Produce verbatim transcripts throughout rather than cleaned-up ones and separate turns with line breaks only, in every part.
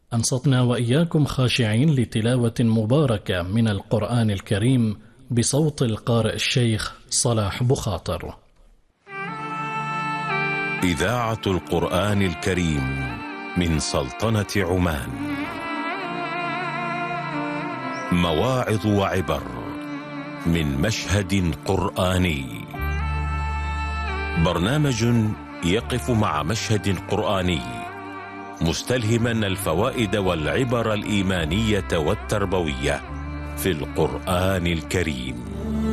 أنصتنا وإياكم خاشعين لتلاوة مباركة من القرآن الكريم بصوت القارئ الشيخ صلاح بخاطر.
إذاعة القرآن الكريم من سلطنة عمان. مواعظ وعبر من مشهد قرآني. برنامج يقف مع مشهد قرآني مستلهما الفوائد والعبر الإيمانية والتربوية في القرآن الكريم.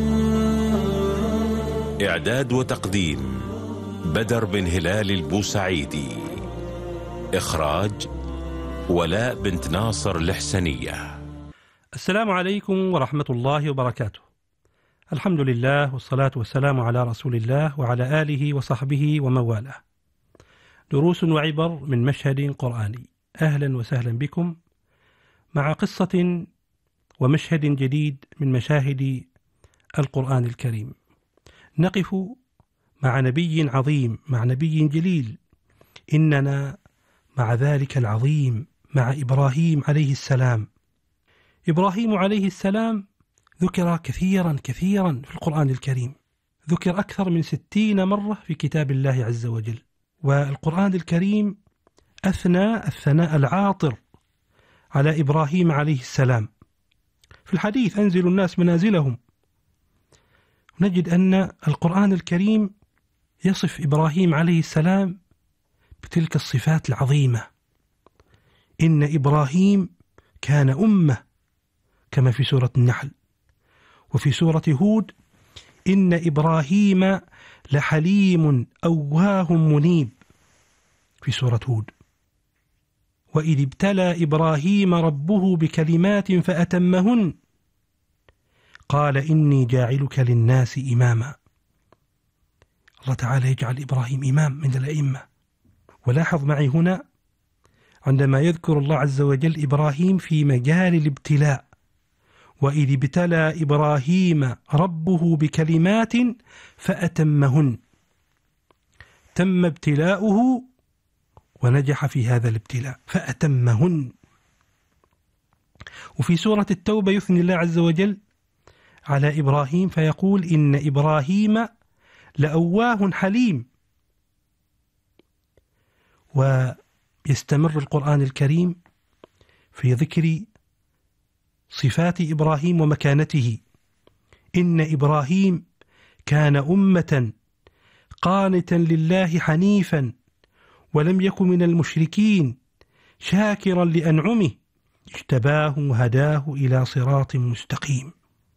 إعداد وتقديم بدر بن هلال البوسعيدي. إخراج ولاء بنت ناصر الحسنية.
السلام عليكم ورحمة الله وبركاته. الحمد لله والصلاة والسلام على رسول الله وعلى آله وصحبه ومواله. دروس وعبر من مشهد قرآني. أهلا وسهلا بكم مع قصة ومشهد جديد من مشاهد القرآن الكريم. نقف مع نبي عظيم، مع نبي جليل، إننا مع ذلك العظيم، مع إبراهيم عليه السلام. إبراهيم عليه السلام ذكر كثيرا كثيرا في القرآن الكريم، ذكر أكثر من ستين مرة في كتاب الله عز وجل، والقرآن الكريم أثنى الثناء العاطر على إبراهيم عليه السلام. في الحديث أنزل الناس منازلهم، نجد أن القرآن الكريم يصف إبراهيم عليه السلام بتلك الصفات العظيمة. إن إبراهيم كان أمة، كما في سورة النحل، وفي سورة هود إن إبراهيم لحليم أواه منيب في سورة هود. وإذ ابتلى إبراهيم ربه بكلمات فأتمهن قال إني جاعلك للناس إماما. الله تعالى يجعل إبراهيم إمام من الأئمة. ولاحظ معي هنا عندما يذكر الله عز وجل إبراهيم في مجال الابتلاء، وإذ ابتلى إبراهيم ربه بكلمات فأتمهن، تم ابتلاؤه ونجح في هذا الابتلاء فأتمهن. وفي سورة التوبة يثني الله عز وجل على إبراهيم فيقول إن إبراهيم لأواه حليم. ويستمر القرآن الكريم في ذكر صفات إبراهيم ومكانته. إن إبراهيم كان أمة قانتا لله حنيفا ولم يكن من المشركين شاكرا لأنعمه اجتباه وهداه إلى صراط مستقيم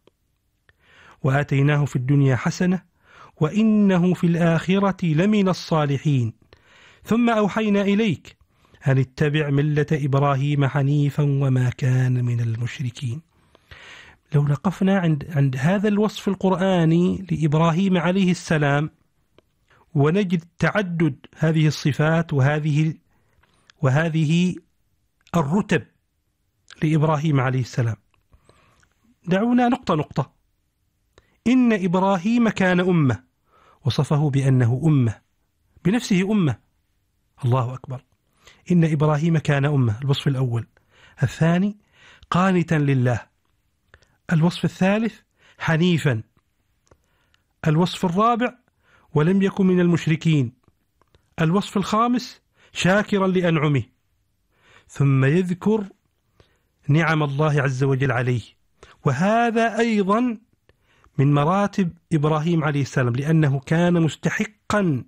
وآتيناه في الدنيا حسنة وإنه في الآخرة لمن الصالحين ثم أوحينا إليك أن اتبع ملة إبراهيم حنيفا وما كان من المشركين. لو وقفنا عند, عند هذا الوصف القرآني لإبراهيم عليه السلام ونجد تعدد هذه الصفات وهذه وهذه الرتب لإبراهيم عليه السلام. دعونا نقطة نقطة. إن إبراهيم كان أمة، وصفه بأنه أمة بنفسه أمة. الله أكبر. إن إبراهيم كان أمة، الوصف الأول. الثاني قانتا لله. الوصف الثالث حنيفا. الوصف الرابع ولم يكن من المشركين. الوصف الخامس شاكرا لأنعمه. ثم يذكر نعم الله عز وجل عليه، وهذا أيضا من مراتب إبراهيم عليه السلام، لأنه كان مستحقا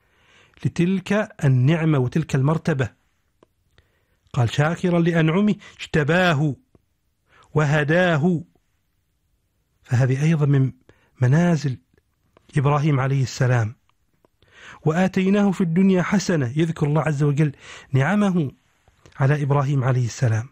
لتلك النعمة وتلك المرتبة. قال شاكرا لأنعمه اجتباه وهداه، فهذه أيضا من منازل إبراهيم عليه السلام. وآتيناه في الدنيا حسنة، يذكر الله عز وجل نعمه على إبراهيم عليه السلام.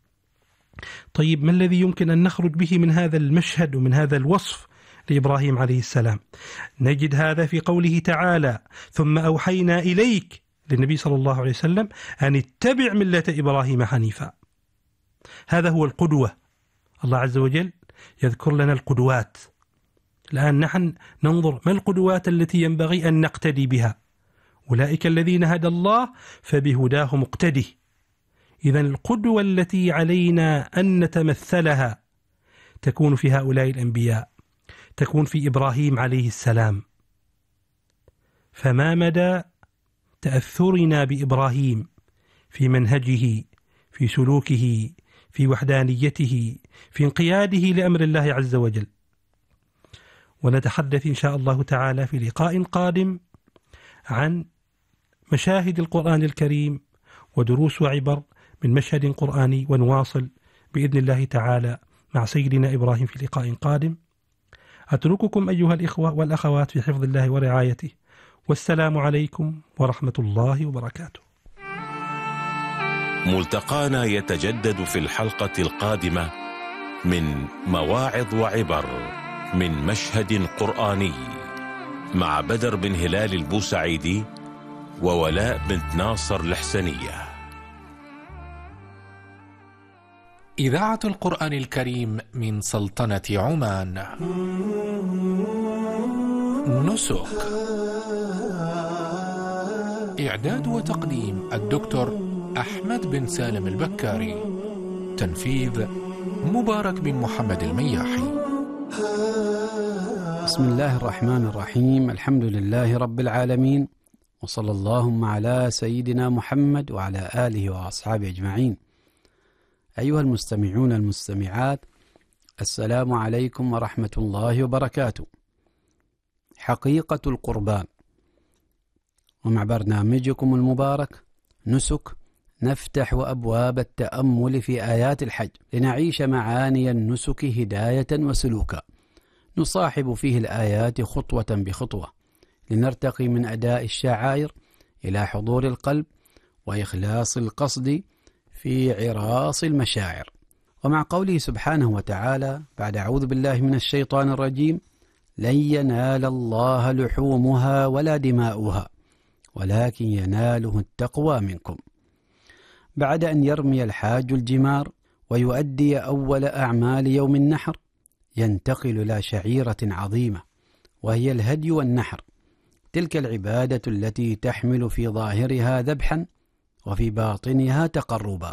طيب ما الذي يمكن أن نخرج به من هذا المشهد ومن هذا الوصف لإبراهيم عليه السلام؟ نجد هذا في قوله تعالى ثم أوحينا إليك للنبي صلى الله عليه وسلم أن اتبع ملة إبراهيم حنيفا. هذا هو القدوة. الله عز وجل يذكر لنا القدوات. الآن نحن ننظر ما القدوات التي ينبغي أن نقتدي بها. أولئك الذين هدى الله فبهداه مقتدي. إذن القدوة التي علينا أن نتمثلها تكون في هؤلاء الأنبياء، تكون في إبراهيم عليه السلام. فما مدى تأثرنا بإبراهيم في منهجه، في سلوكه، في وحدانيته، في انقياده لأمر الله عز وجل. ونتحدث إن شاء الله تعالى في لقاء قادم عن مشاهد القرآن الكريم ودروس وعبر من مشهد قرآني، ونواصل بإذن الله تعالى مع سيدنا إبراهيم في لقاء قادم. أترككم أيها الإخوة والأخوات في حفظ الله ورعايته، والسلام عليكم ورحمة الله وبركاته.
ملتقانا يتجدد في الحلقة القادمة من مواعظ وعبر من مشهد قرآني مع بدر بن هلال البوسعيدي وولاء بنت ناصر الحسنية.
إذاعة القرآن الكريم من سلطنة عمان. نسك. إعداد وتقديم الدكتور أحمد بن سالم البكاري. تنفيذ مبارك بن محمد المياحي.
بسم الله الرحمن الرحيم. الحمد لله رب العالمين، وصلى اللهم على سيدنا محمد وعلى آله وأصحابه أجمعين. أيها المستمعون المستمعات، السلام عليكم ورحمة الله وبركاته. حقيقة القربان، ومع برنامجكم المبارك نسك نفتح أبواب التأمل في آيات الحج لنعيش معاني النسك هداية وسلوكا، نصاحب فيه الآيات خطوة بخطوة لنرتقي من أداء الشعائر إلى حضور القلب وإخلاص القصد في عراص المشاعر. ومع قوله سبحانه وتعالى بعد أعوذ بالله من الشيطان الرجيم: لن ينال الله لحومها ولا دماؤها ولكن يناله التقوى منكم. بعد أن يرمي الحاج الجمار ويؤدي أول أعمال يوم النحر، ينتقل إلى شعيرة عظيمة وهي الهدي والنحر، تلك العبادة التي تحمل في ظاهرها ذبحا وفي باطنها تقربا.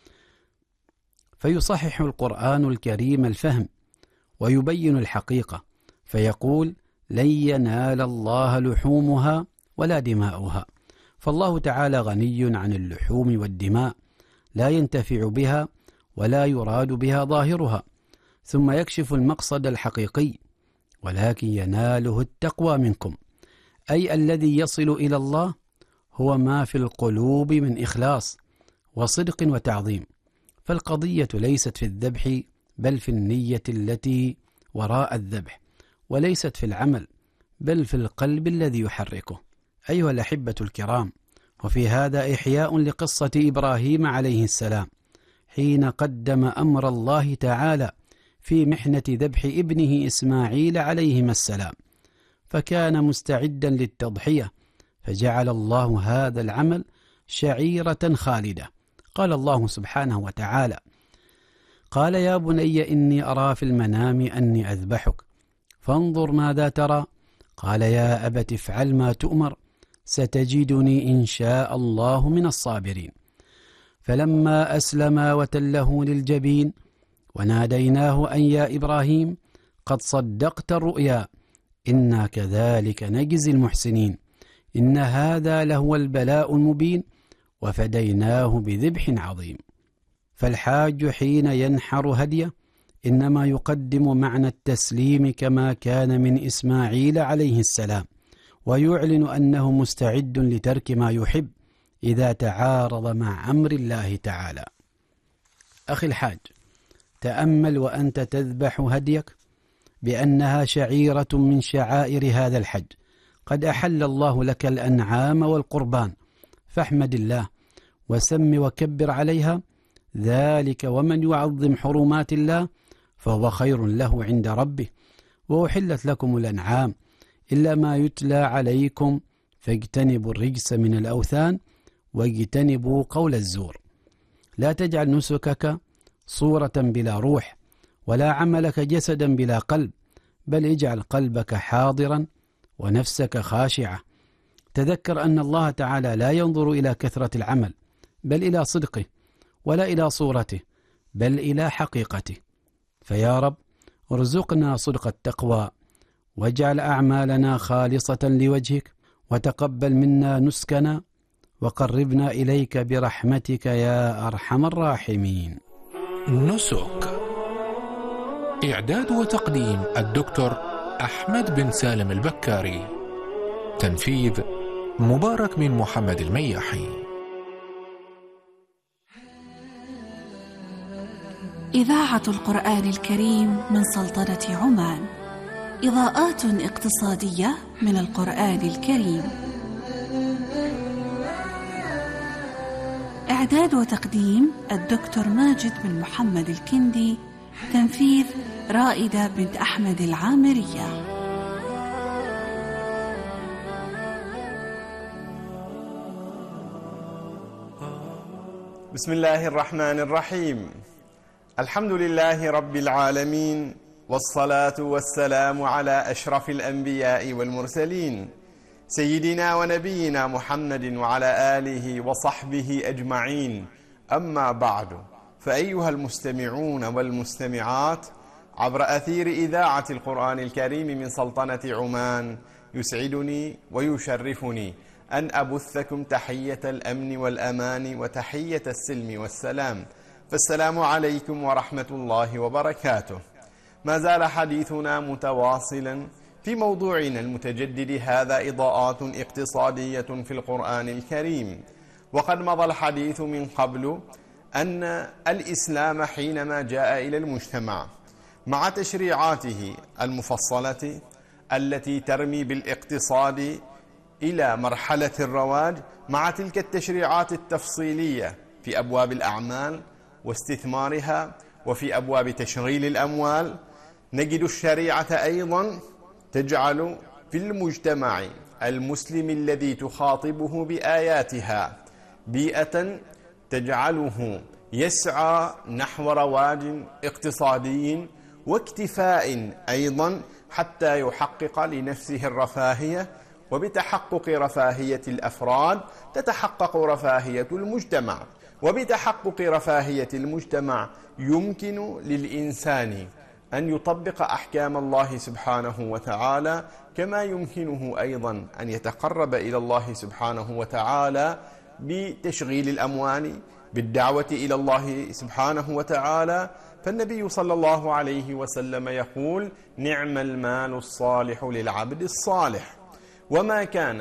فيصحح القرآن الكريم الفهم ويبين الحقيقة، فيقول: لن ينال الله لحومها ولا دماؤها. فالله تعالى غني عن اللحوم والدماء، لا ينتفع بها ولا يراد بها ظاهرها. ثم يكشف المقصد الحقيقي: ولكن يناله التقوى منكم، أي الذي يصل إلى الله هو ما في القلوب من إخلاص وصدق وتعظيم. فالقضية ليست في الذبح بل في النية التي وراء الذبح، وليست في العمل بل في القلب الذي يحركه. أيها الأحبة الكرام، وفي هذا إحياء لقصة إبراهيم عليه السلام حين قدم أمر الله تعالى في محنة ذبح ابنه إسماعيل عليهما السلام، فكان مستعدا للتضحية، فجعل الله هذا العمل شعيرة خالدة. قال الله سبحانه وتعالى: قال يا بني إني أرى في المنام أني أذبحك فانظر ماذا ترى؟ قال يا أبت افعل ما تؤمر ستجدني إن شاء الله من الصابرين. فلما أسلما وتله للجبين وناديناه أن يا إبراهيم قد صدقت الرؤيا إنا كذلك نجزي المحسنين إن هذا لهو البلاء المبين وفديناه بذبح عظيم. فالحاج حين ينحر هديه إنما يقدم معنى التسليم كما كان من إسماعيل عليه السلام، ويعلن أنه مستعد لترك ما يحب إذا تعارض مع أمر الله تعالى. أخي الحاج، تأمل وأنت تذبح هديك بأنها شعيرة من شعائر هذا الحج، قد أحل الله لك الأنعام والقربان، فاحمد الله وسم وكبر عليها، ذلك ومن يعظم حرمات الله فهو خير له عند ربه. وأحلت لكم الأنعام إلا ما يتلى عليكم فاجتنبوا الرجس من الأوثان واجتنبوا قول الزور. لا تجعل نسكك صورة بلا روح، ولا عملك جسدا بلا قلب، بل اجعل قلبك حاضرا ونفسك خاشعة. تذكر أن الله تعالى لا ينظر إلى كثرة العمل بل إلى صدقه، ولا إلى صورته بل إلى حقيقته. فيا رب ارزقنا صدق التقوى، واجعل أعمالنا خالصة لوجهك، وتقبل منا نسكنا، وقربنا إليك برحمتك يا أرحم الراحمين.
نسك. إعداد وتقديم الدكتور أحمد بن سالم البكاري. تنفيذ مبارك بن محمد المياحي.
إذاعة القرآن الكريم من سلطنة عمان. إضاءات اقتصادية من القرآن الكريم. إعداد وتقديم الدكتور ماجد بن محمد الكندي. تنفيذ رائدة بنت أحمد العامرية.
بسم الله الرحمن الرحيم. الحمد لله رب العالمين، والصلاة والسلام على أشرف الأنبياء والمرسلين، سيدنا ونبينا محمد وعلى آله وصحبه أجمعين. أما بعد، فأيها المستمعون والمستمعات عبر أثير إذاعة القرآن الكريم من سلطنة عمان، يسعدني ويشرفني أن أبثكم تحية الأمن والأمان وتحية السلم والسلام، فالسلام عليكم ورحمة الله وبركاته. ما زال حديثنا متواصلا في موضوعنا المتجدد، هذا إضاءات اقتصادية في القرآن الكريم. وقد مضى الحديث من قبل أن الإسلام حينما جاء إلى المجتمع مع تشريعاته المفصلة التي ترمي بالاقتصاد إلى مرحلة الرواج، مع تلك التشريعات التفصيلية في أبواب الأعمال واستثمارها وفي أبواب تشغيل الأموال، نجد الشريعة أيضا تجعل في المجتمع المسلم الذي تخاطبه بآياتها بيئة تجعله يسعى نحو رواج اقتصادي واكتفاء أيضا حتى يحقق لنفسه الرفاهية، وبتحقق رفاهية الأفراد تتحقق رفاهية المجتمع، وبتحقق رفاهية المجتمع يمكن للإنسان أن يطبق أحكام الله سبحانه وتعالى، كما يمكنه أيضا أن يتقرب إلى الله سبحانه وتعالى بتشغيل الأموال، بالدعوة إلى الله سبحانه وتعالى. فالنبي صلى الله عليه وسلم يقول: نعم المال الصالح للعبد الصالح. وما كان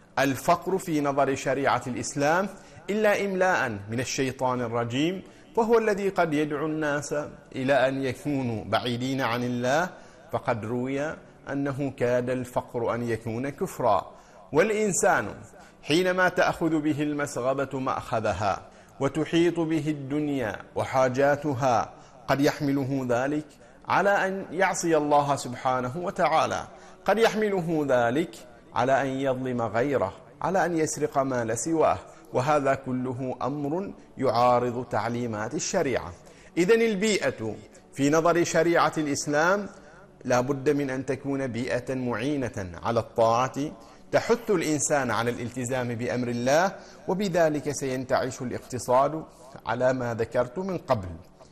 الفقر في نظر شريعة الإسلام إلا إملاء من الشيطان الرجيم، فهو الذي قد يدعو الناس إلى أن يكونوا بعيدين عن الله. فقد روي أنه كاد الفقر أن يكون كفرا. والإنسان حينما تأخذ به المسغبة مأخذها وتحيط به الدنيا وحاجاتها، قد يحمله ذلك على أن يعصي الله سبحانه وتعالى، قد يحمله ذلك على أن يظلم غيره، على أن يسرق مال سواه، وهذا كله أمر يعارض تعليمات الشريعة. إذن البيئة في نظر شريعة الإسلام لا بد من أن تكون بيئة معينة على الطاعة، تحث الإنسان على الالتزام بأمر الله، وبذلك سينتعش الاقتصاد على ما ذكرت من قبل.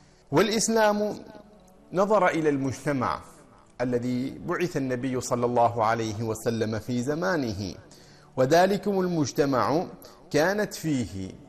والإسلام نظر إلى المجتمع الذي بعث النبي صلى الله عليه وسلم في زمانه، وذلكم المجتمع كانت فيه